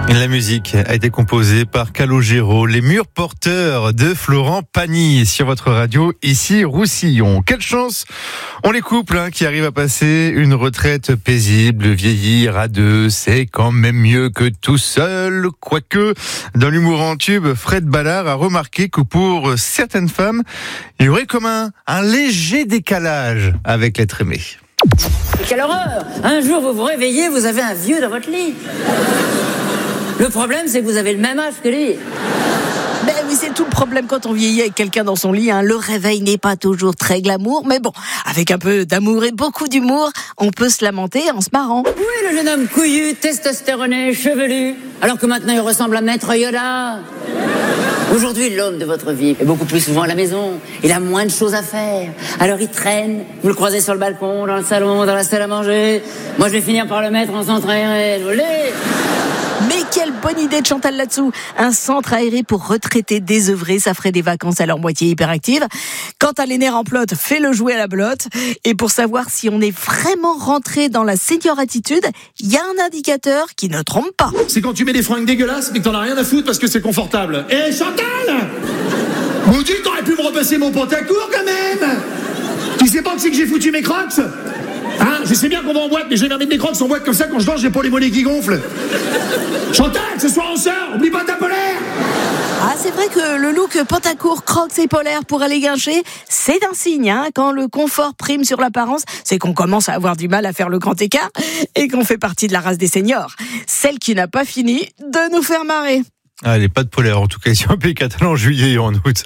La musique a été composée par Calogero, les murs porteurs de Florent Pagny sur votre radio, ici Roussillon. Quelle chance ont les couples qui arrivent à passer une retraite paisible. Vieillir à deux, c'est quand même mieux que tout seul. Quoique, dans l'humour en tube, Fred Ballard a remarqué que pour certaines femmes, il y aurait comme un léger décalage avec l'être aimé. Quelle horreur! Un jour vous vous réveillez, vous avez un vieux dans votre lit. Le problème, c'est que vous avez le même âge que lui. Ben oui, c'est tout le problème quand on vieillit avec quelqu'un dans son lit. Le réveil n'est pas toujours très glamour, mais bon, avec un peu d'amour et beaucoup d'humour, on peut se lamenter en se marrant. Oui, le jeune homme couillu, testostéroné, chevelu, alors que maintenant il ressemble à Maître Yoda. Aujourd'hui, l'homme de votre vie est beaucoup plus souvent à la maison. Il a moins de choses à faire. Alors il traîne, vous le croisez sur le balcon, dans le salon, dans la salle à manger. Moi, je vais finir par le mettre en centre aéré. Mais quelle bonne idée de Chantal là-dessous. Un centre aéré pour retraités désœuvrés, ça ferait des vacances à leur moitié hyperactive. Quand t'as les nerfs en plot, fais-le jouer à la belote. Et pour savoir si on est vraiment rentré dans la senior attitude, il y a un indicateur qui ne trompe pas. C'est quand tu mets des fringues dégueulasses mais que t'en as rien à foutre parce que c'est confortable. Eh Chantal, Maudit, t'aurais pu me repasser mon pantacourt quand même. Tu sais pas que c'est que j'ai foutu mes crocs? Je sais bien qu'on va en boîte, mais je vais mettre des crocs en boîte comme ça, quand je dors, j'ai pas les mollets qui gonflent. Chantal, ce soir on sort, oublie pas ta polaire. C'est vrai que le look pantacourt, crocs et polaire pour aller guincher, c'est un signe. Quand le confort prime sur l'apparence, c'est qu'on commence à avoir du mal à faire le grand écart et qu'on fait partie de la race des seniors. Celle qui n'a pas fini de nous faire marrer. Allez, pas de polaire, en tout cas ici en pays catalan en juillet et en août.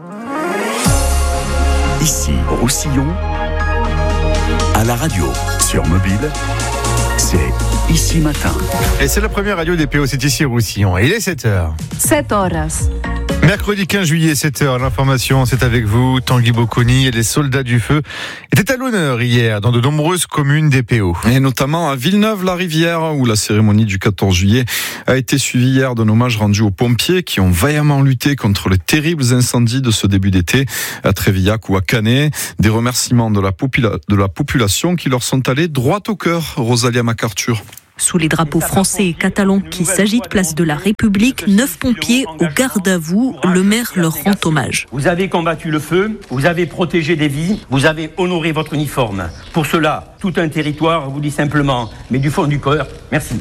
Ici, Roussillon, à la radio, sur mobile, c'est Ici Matin. Et c'est la première radio des PO, c'est ici Roussillon. Et il est 7h. 7 horas. Mercredi 15 juillet, 7h, l'information, c'est avec vous, Tanguy Bocconi, et les soldats du feu étaient à l'honneur hier dans de nombreuses communes des PO. Et notamment à Villeneuve-la-Rivière, où la cérémonie du 14 juillet a été suivie hier d'un hommage rendu aux pompiers qui ont vaillamment lutté contre les terribles incendies de ce début d'été à Trévillac ou à Canet. Des remerciements de la population qui leur sont allés droit au cœur, Rosalia MacArthur. Sous les drapeaux français et catalans qui s'agitent place de la République, 9 pompiers au garde à vous, le maire leur rend hommage. Vous avez combattu le feu, vous avez protégé des vies, vous avez honoré votre uniforme. Pour cela, tout un territoire vous dit simplement, mais du fond du cœur, merci.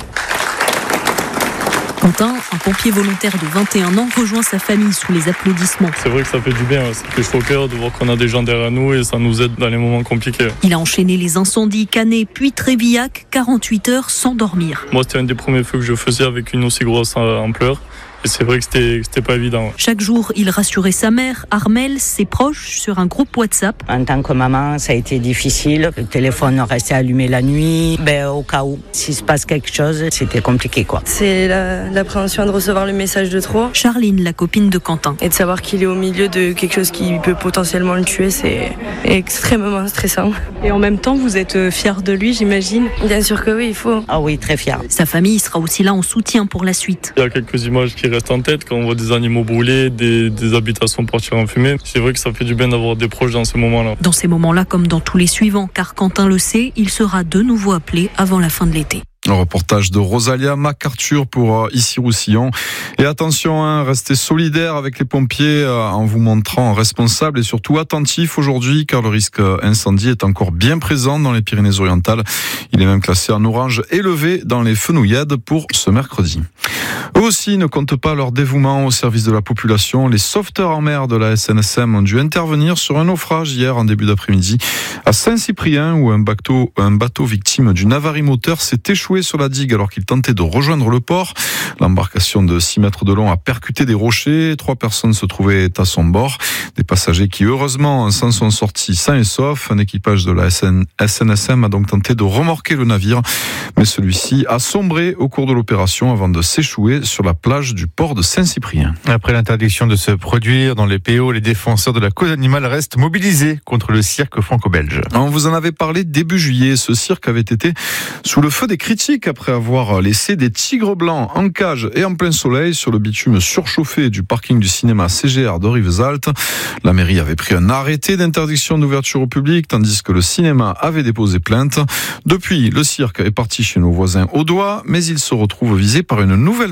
Quentin, un pompier volontaire de 21 ans, rejoint sa famille sous les applaudissements. C'est vrai que ça fait du bien, ça fait chaud au cœur de voir qu'on a des gens derrière nous et ça nous aide dans les moments compliqués. Il a enchaîné les incendies Canet puis Trévillac, 48 heures sans dormir. Moi, c'était un des premiers feux que je faisais avec une aussi grosse ampleur. Et c'est vrai que c'était pas évident. Chaque jour, il rassurait sa mère, Armelle, ses proches sur un groupe WhatsApp. En tant que maman, ça a été difficile. Le téléphone restait allumé la nuit. Au cas où, s'il se passe quelque chose, c'était compliqué, quoi. C'est l'appréhension de recevoir le message de trop. Charline, la copine de Quentin. Et de savoir qu'il est au milieu de quelque chose qui peut potentiellement le tuer, c'est extrêmement stressant. Et en même temps, vous êtes fière de lui, j'imagine? Bien sûr que oui, il faut. Ah oui, très fière. Sa famille sera aussi là en soutien pour la suite. Il y a quelques images qui restent en tête quand on voit des animaux brûlés, des habitations partir en fumée. C'est vrai que ça fait du bien d'avoir des proches dans ces moments-là. Dans ces moments-là, comme dans tous les suivants, car Quentin le sait, il sera de nouveau appelé avant la fin de l'été. Un reportage de Rosalia MacArthur pour Ici Roussillon. Et attention, restez solidaires avec les pompiers en vous montrant responsables et surtout attentifs aujourd'hui car le risque incendie est encore bien présent dans les Pyrénées-Orientales. Il est même classé en orange élevé dans les fenouillades pour ce mercredi. Eux aussi ne comptent pas leur dévouement au service de la population. Les sauveteurs en mer de la SNSM ont dû intervenir sur un naufrage hier en début d'après-midi à Saint-Cyprien où un bateau victime d'une avarie moteur s'est échoué sur la digue alors qu'il tentait de rejoindre le port. L'embarcation de 6 mètres de long a percuté des rochers. 3 personnes se trouvaient à son bord. Des passagers qui heureusement s'en sont sortis sains et saufs. Un équipage de la SNSM a donc tenté de remorquer le navire. Mais celui-ci a sombré au cours de l'opération avant de s'échouer sur la plage du port de Saint-Cyprien. Après l'interdiction de se produire dans les PO, les défenseurs de la cause animale restent mobilisés contre le cirque franco-belge. On vous en avait parlé début juillet. Ce cirque avait été sous le feu des critiques après avoir laissé des tigres blancs en cage et en plein soleil sur le bitume surchauffé du parking du cinéma CGR de Rivesaltes. La mairie avait pris un arrêté d'interdiction d'ouverture au public tandis que le cinéma avait déposé plainte. Depuis, le cirque est parti chez nos voisins audois, mais il se retrouve visé par une nouvelle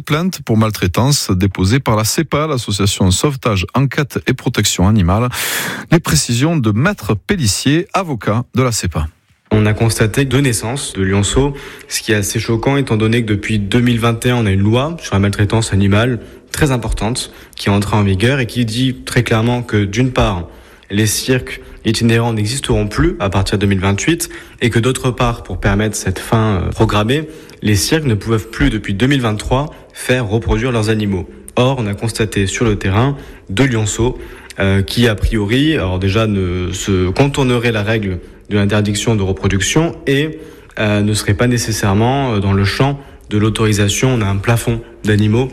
plainte pour maltraitance déposée par la CEPA, l'association Sauvetage, Enquête et Protection Animale. Les précisions de Maître Pellissier, avocat de la CEPA. On a constaté 2 naissances de lionceaux, ce qui est assez choquant étant donné que depuis 2021, on a une loi sur la maltraitance animale très importante qui est entrée en vigueur et qui dit très clairement que d'une part, les cirques itinérants n'existeront plus à partir de 2028 et que d'autre part, pour permettre cette fin programmée, les cirques ne peuvent plus depuis 2023 faire reproduire leurs animaux. Or, on a constaté sur le terrain 2 lionceaux qui a priori, alors déjà ne se contourneraient la règle de l'interdiction de reproduction et ne seraient pas nécessairement dans le champ de l'autorisation. On a un plafond d'animaux.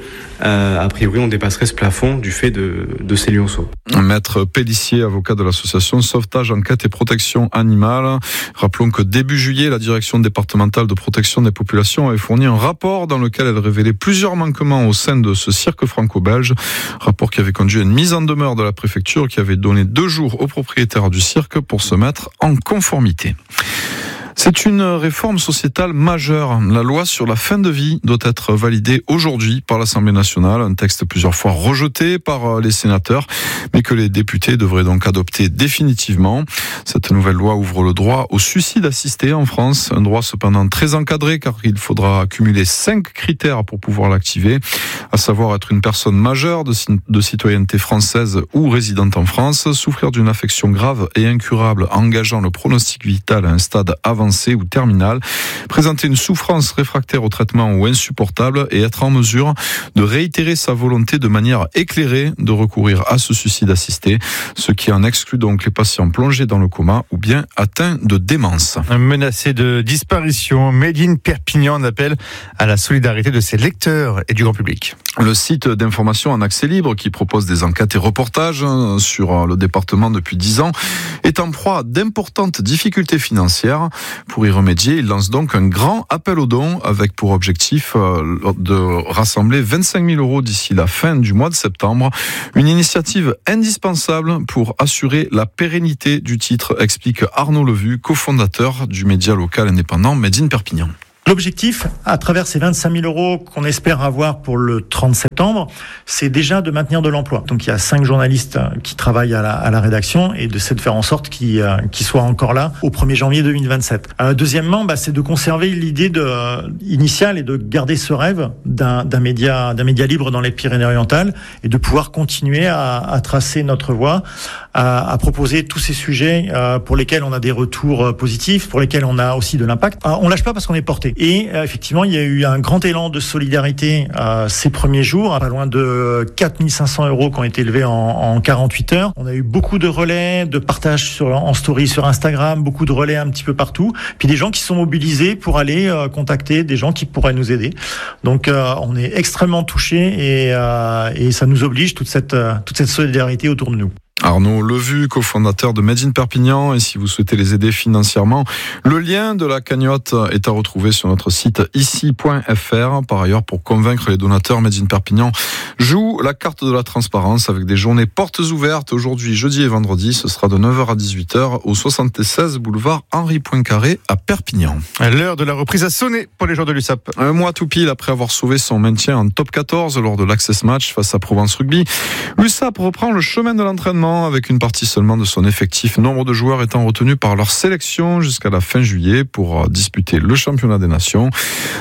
A priori, on dépasserait ce plafond du fait de ces lionceaux. Maître Pellissier, avocat de l'association Sauvetage, Enquête et Protection Animale. Rappelons que début juillet, la direction départementale de protection des populations avait fourni un rapport dans lequel elle révélait plusieurs manquements au sein de ce cirque franco-belge. Rapport qui avait conduit à une mise en demeure de la préfecture qui avait donné 2 jours aux propriétaires du cirque pour se mettre en conformité. C'est une réforme sociétale majeure. La loi sur la fin de vie doit être validée aujourd'hui par l'Assemblée nationale. Un texte plusieurs fois rejeté par les sénateurs, mais que les députés devraient donc adopter définitivement. Cette nouvelle loi ouvre le droit au suicide assisté en France. Un droit cependant très encadré car il faudra cumuler 5 critères pour pouvoir l'activer, à savoir être une personne majeure de citoyenneté française ou résidente en France, souffrir d'une affection grave et incurable engageant le pronostic vital à un stade avancé ou terminal, présenter une souffrance réfractaire au traitement ou insupportable et être en mesure de réitérer sa volonté de manière éclairée de recourir à ce suicide assisté, ce qui en exclut donc les patients plongés dans le coma ou bien atteints de démence. Menacé de disparition, Made in Perpignan en appelle à la solidarité de ses lecteurs et du grand public. Le site d'information en accès libre qui propose des enquêtes et reportages sur le département depuis 10 ans est en proie à d'importantes difficultés financières. Pour y remédier, il lance donc un grand appel aux dons avec pour objectif de rassembler 25 000 € d'ici la fin du mois de septembre. Une initiative indispensable pour assurer la pérennité du titre, explique Arnaud Levu, cofondateur du média local indépendant Made in Perpignan. L'objectif, à travers ces 25 000 € qu'on espère avoir pour le 30 septembre, c'est déjà de maintenir de l'emploi. Donc il y a 5 journalistes qui travaillent à la rédaction et de faire en sorte qu'ils soient encore là au 1er janvier 2027. Deuxièmement, c'est de conserver l'idée initiale et de garder ce rêve d'un média libre dans les Pyrénées-Orientales et de pouvoir continuer à tracer notre voie, à proposer tous ces sujets pour lesquels on a des retours positifs, pour lesquels on a aussi de l'impact. On lâche pas parce qu'on est porté. Et effectivement, il y a eu un grand élan de solidarité ces premiers jours, pas loin de 4 500 € qui ont été levés en 48 heures. On a eu beaucoup de relais, de partages en story sur Instagram, beaucoup de relais un petit peu partout. Puis des gens qui sont mobilisés pour aller contacter des gens qui pourraient nous aider. Donc on est extrêmement touchés et ça nous oblige toute cette solidarité autour de nous. Arnaud Levu, cofondateur de Made in Perpignan, et si vous souhaitez les aider financièrement, le lien de la cagnotte est à retrouver sur notre site ici.fr. Par ailleurs, pour convaincre les donateurs, Made in Perpignan joue la carte de la transparence avec des journées portes ouvertes. Aujourd'hui, jeudi et vendredi, ce sera de 9h à 18h au 76 boulevard Henri Poincaré à Perpignan. L'heure de la reprise a sonné pour les joueurs de l'USAP. Un mois tout pile après avoir sauvé son maintien en top 14 lors de l'Access Match face à Provence Rugby, l'USAP reprend le chemin de l'entraînement avec une partie seulement de son effectif, nombre de joueurs étant retenus par leur sélection jusqu'à la fin juillet pour disputer le championnat des nations.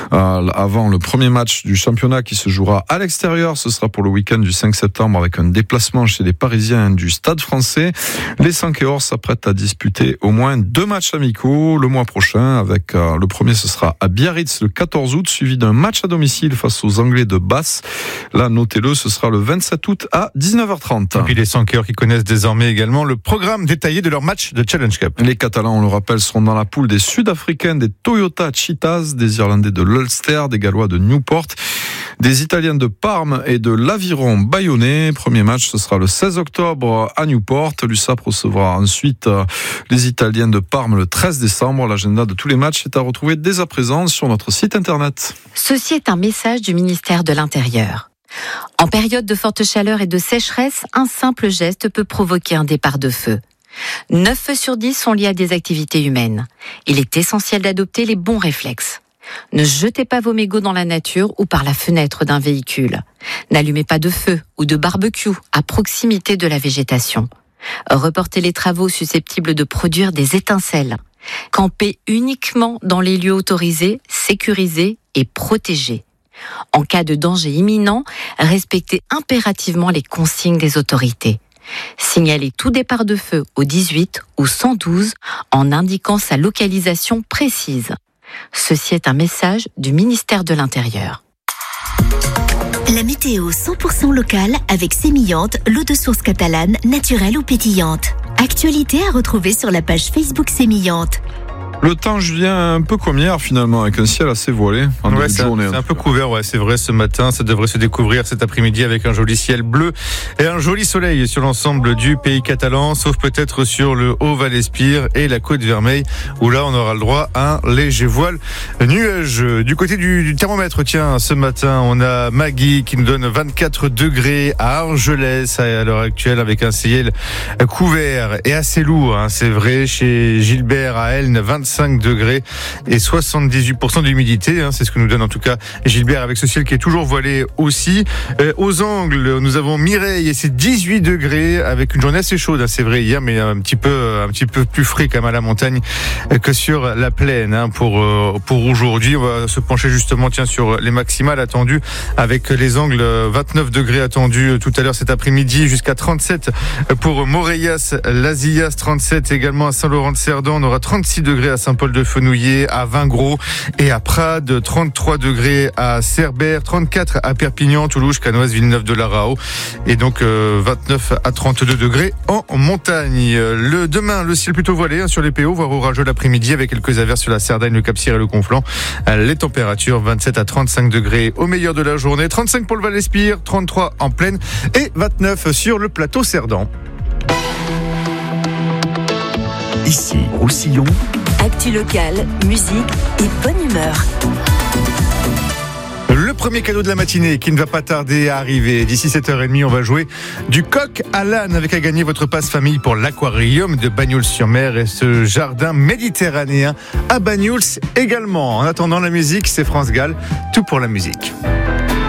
Avant le premier match du championnat qui se jouera à l'extérieur, ce sera pour le week-end du 5 septembre avec un déplacement chez les Parisiens du Stade Français. Les Sankéors s'apprêtent à disputer au moins 2 matchs amicaux le mois prochain avec le premier, ce sera à Biarritz le 14 août, suivi d'un match à domicile face aux Anglais de Basse. Là, notez-le, ce sera le 27 août à 19h30. Et puis les Sankéors qui connaissent désormais également le programme détaillé de leur match de Challenge Cup. Les Catalans, on le rappelle, seront dans la poule des Sud-Africains, des Toyota Cheetahs, des Irlandais de l'Ulster, des Gallois de Newport, des Italiens de Parme et de l'Aviron Bayonnais. Premier match, ce sera le 16 octobre à Newport. L'USAP recevra ensuite les Italiens de Parme le 13 décembre. L'agenda de tous les matchs est à retrouver dès à présent sur notre site internet. Ceci est un message du ministère de l'Intérieur. En période de forte chaleur et de sécheresse, un simple geste peut provoquer un départ de feu. 9 feux sur 10 sont liés à des activités humaines. Il est essentiel d'adopter les bons réflexes. Ne jetez pas vos mégots dans la nature ou par la fenêtre d'un véhicule. N'allumez pas de feu ou de barbecue à proximité de la végétation. Reportez les travaux susceptibles de produire des étincelles. Campez uniquement dans les lieux autorisés, sécurisés et protégés. En cas de danger imminent, respectez impérativement les consignes des autorités. Signalez tout départ de feu au 18 ou 112 en indiquant sa localisation précise. Ceci est un message du ministère de l'Intérieur. La météo 100% locale avec Sémillante, l'eau de source catalane, naturelle ou pétillante. Actualité à retrouver sur la page Facebook Sémillante. Le temps, Julien, un peu comme hier finalement, avec un ciel assez voilé en début de journée. C'est un peu couvert, c'est vrai, ce matin. Ça devrait se découvrir cet après-midi avec un joli ciel bleu et un joli soleil sur l'ensemble du pays catalan, sauf peut-être sur le Haut-Val-Espire et la Côte Vermeille, où là on aura le droit à un léger voile nuage. Du côté du thermomètre, tiens, ce matin, on a Maggie qui nous donne 24 degrés à Argelès à l'heure actuelle, avec un ciel couvert et assez lourd, c'est vrai. Chez Gilbert à Elne, 25 degrés et 78% d'humidité, c'est ce que nous donne en tout cas Gilbert, avec ce ciel qui est toujours voilé aussi. Aux Angles, nous avons Mireille et c'est 18 degrés avec une journée assez chaude, c'est vrai hier, mais un petit peu plus frais quand même à la montagne que sur la plaine. Pour aujourd'hui, on va se pencher justement sur les maximales attendues, avec les Angles, 29 degrés attendus tout à l'heure cet après-midi, jusqu'à 37 pour Moreiras, Lazillas, 37 également à Saint-Laurent-de-Cerdan. On aura 36 degrés à Saint-Paul-de-Fenouillet, à Vingros et à Prades, 33 degrés à Cerbère, 34 à Perpignan, Toulouse, Canoise, Villeneuve-de-la-Rao, et donc 29 à 32 degrés en montagne. Demain, le ciel plutôt voilé sur les PO, voire orageux l'après-midi, avec quelques averses sur la Cerdagne, le Cap-Cyr et le Conflent. Les températures 27 à 35 degrés au meilleur de la journée, 35 pour le Val-Espire, 33 en plaine et 29 sur le plateau Cerdan. Ici, Roussillon. Actu locale, musique et bonne humeur. Le premier cadeau de la matinée qui ne va pas tarder à arriver. D'ici 7h30, on va jouer du coq à l'âne, avec à gagner votre passe famille pour l'aquarium de Bagnols-sur-Mer et ce jardin méditerranéen à Bagnols également. En attendant, la musique, c'est France Gall, tout pour la musique.